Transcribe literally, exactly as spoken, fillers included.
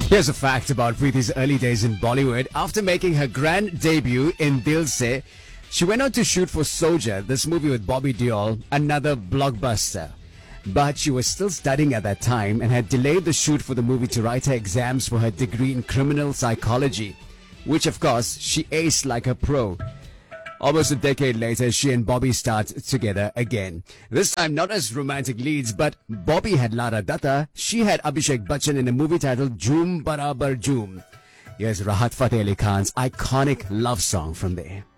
Here's a fact about Preeti's early days in Bollywood. After making her grand debut in Dil Se, she went on to shoot for Soldier, this movie with Bobby Deol, another blockbuster. But she was still studying at that time and had delayed the shoot for the movie to write her exams for her degree in criminal psychology, which of course she aced like a pro. Almost a decade later, she and Bobby start together again. This time not as romantic leads, but Bobby had Lara Dutta, she had Abhishek Bachchan in a movie titled Joom Barabar Joom. Here's Rahat Fateh Ali Khan's iconic love song from there.